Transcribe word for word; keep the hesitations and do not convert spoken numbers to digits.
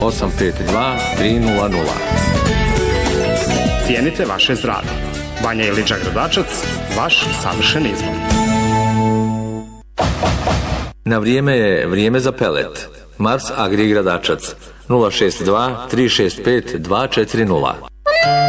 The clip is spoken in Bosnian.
osam pet dva tri nula nula. Cijenite vaše zdravlje. Vanja Ilića Gradačac, vaš savršen izbor. Na vrijeme je vrijeme za pelet. Mars Agri Gradačac nula šest dva tri šest pet dva četiri nula.